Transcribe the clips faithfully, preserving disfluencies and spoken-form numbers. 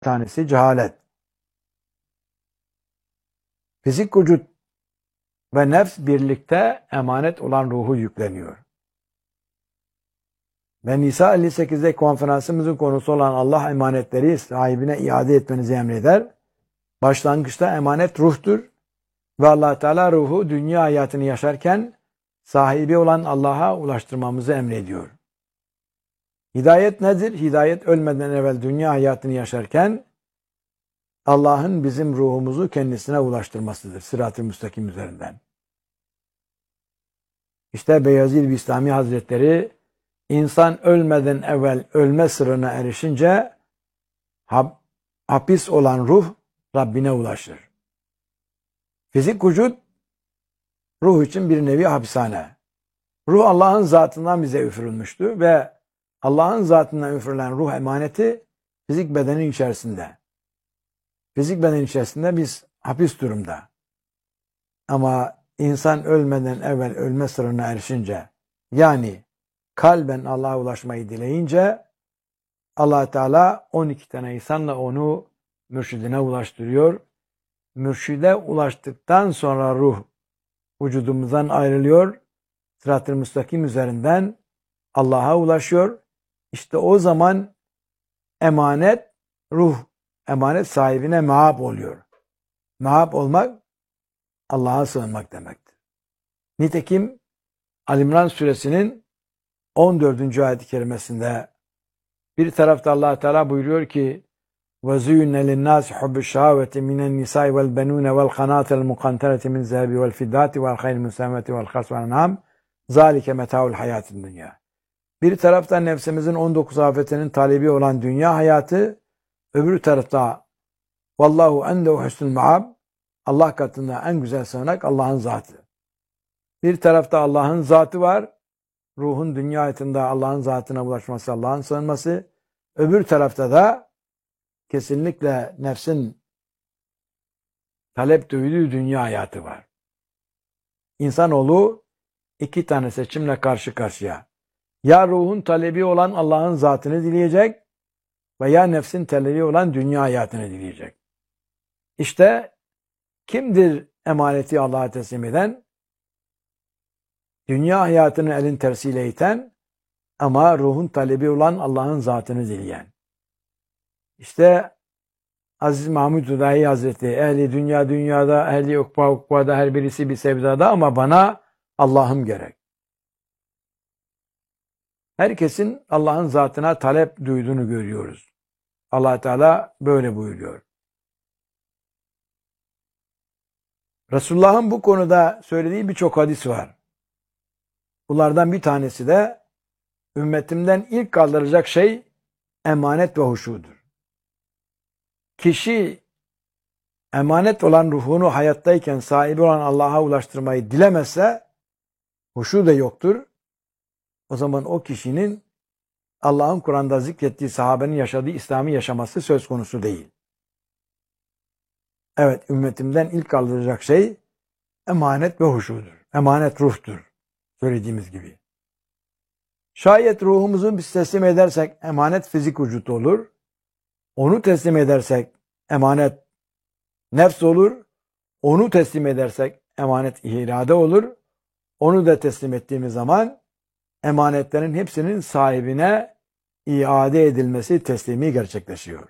tanesi cehalet. Fizik vücut ve nefs birlikte emanet olan ruhu yükleniyor. Ve Nisa elli sekiz'de konferansımızın konusu olan Allah emanetleri sahibine iade etmenizi emreder. Başlangıçta emanet ruhtur ve Allah Teala ruhu dünya hayatını yaşarken sahibi olan Allah'a ulaştırmamızı emrediyor. Hidayet nedir? Hidayet ölmeden evvel dünya hayatını yaşarken Allah'ın bizim ruhumuzu kendisine ulaştırmasıdır. Sırat-ı müstakim üzerinden. İşte Beyazid Bistami Hazretleri insan ölmeden evvel ölme sırrına erişince hapis olan ruh Rabbine ulaşır. Fizik vücut ruh için bir nevi hapishane. Ruh Allah'ın zatından bize üfürülmüştü ve Allah'ın zatından üfürülen ruh emaneti fizik bedenin içerisinde. Fizik beden içerisinde biz hapis durumda. Ama insan ölmeden evvel ölme sırrına erişince, yani kalben Allah'a ulaşmayı dileyince Allah Teala on iki tane insanla onu mürşidine ulaştırıyor. Mürşide ulaştıktan sonra ruh vücudumuzdan ayrılıyor. Sırat-ı müstakim üzerinden Allah'a ulaşıyor. İşte o zaman emanet, ruh, emanet sahibine meab oluyor. Meab olmak, Allah'a sığınmak demektir. Nitekim Ali-İmran suresinin on dördüncü ayet-i kerimesinde bir tarafta Allah Teala buyuruyor ki وَزُيُّنَّ لِلنَّاسِ حُبُّ الشَّهَوَةِ مِنَ النِّسَاءِ وَالْبَنُونَ وَالْقَنَاطِرِ الْمُقَنْطَرَةِ مِنَ الذَّهَبِ وَالْفِضَّةِ وَالْخَيْلِ الْمُسَوَّمَةِ وَالْحَرْثِ وَالْأَنْعَامِ ذَلِكَ مَتَاعُ الْحَيَاةِ الدُّنْيَا. Bir tarafta nefsimizin on dokuz afetinin talebi olan dünya hayatı, öbür tarafta Vallahu endehu husnul maab, Allah katında en güzel sığınak Allah'ın zatı. Bir tarafta Allah'ın zatı var, ruhun dünya hayatında Allah'ın zatına ulaşması, Allah'ın sığınması. Öbür tarafta da kesinlikle nefsin talep duyduğu dünya hayatı var. İnsanoğlu iki tane seçimle karşı karşıya. Ya ruhun talebi olan Allah'ın zatını dileyecek veya nefsin talebi olan dünya hayatını dileyecek. İşte kimdir emaneti Allah'a teslim eden? Dünya hayatını elin tersiyle iten ama ruhun talebi olan Allah'ın zatını dileyen. İşte Aziz Mahmud Hudayi Hazretleri, ehli dünya dünyada, ehli ukba ukbada, her birisi bir sevdada ama bana Allah'ım gerek. Herkesin Allah'ın zatına talep duyduğunu görüyoruz. Allah Teala böyle buyuruyor. Resulullah'ın bu konuda söylediği birçok hadis var. Bunlardan bir tanesi de ümmetimden ilk kaldıracak şey emanet ve huşudur. Kişi emanet olan ruhunu hayattayken sahibi olan Allah'a ulaştırmayı dilemezse huşu da yoktur. O zaman o kişinin Allah'ın Kur'an'da zikrettiği sahabenin yaşadığı İslam'ı yaşaması söz konusu değil. Evet, ümmetimden ilk kaldıracak şey emanet ve huşudur. Emanet ruhtur. Söylediğimiz gibi. Şayet ruhumuzu biz teslim edersek emanet fizik vücut olur. Onu teslim edersek emanet nefs olur. Onu teslim edersek emanet irade olur. Onu da teslim ettiğimiz zaman emanetlerin hepsinin sahibine iade edilmesi, teslimi gerçekleşiyor.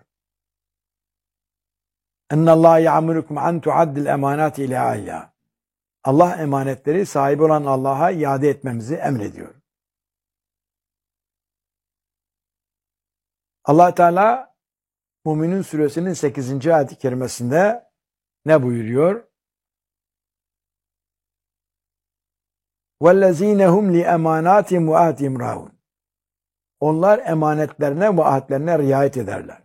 Ennallâhe ya'murukum an tu'addil emanati ila ahliha. Allah emanetleri sahibi olan Allah'a iade etmemizi emrediyor. Allah Teala Müminun suresinin sekizinci ayet-i kerimesinde ne buyuruyor? وَالَّذ۪ينَ هُمْ لِاَمَانَاتِهِمْ وَاَهْدِهِمْ رَاهُونَ. Onlar emanetlerine ve ahdlerine riayet ederler.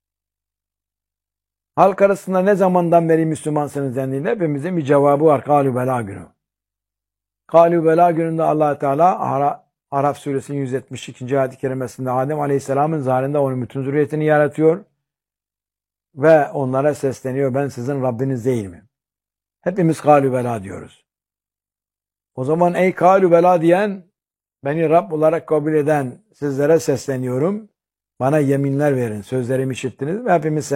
Halk arasında ne zamandan beri Müslümansınız dendiğinde hepimizin bir cevabı var. Kâlû belâ günü. Kâlû belâ gününde Allah Teala Araf suresinin yüz yetmiş ikinci ayet-i kerimesinde Adem Aleyhisselam'ın zarinde onun bütün zürriyetini yaratıyor ve onlara sesleniyor. Ben sizin Rabbiniz değil mi? Hepimiz kâlû belâ diyoruz. O zaman ey kâlû belâ diyen, beni Rab olarak kabul eden sizlere sesleniyorum. Bana yeminler verin. Sözlerimi işittiniz mi? Hepimiz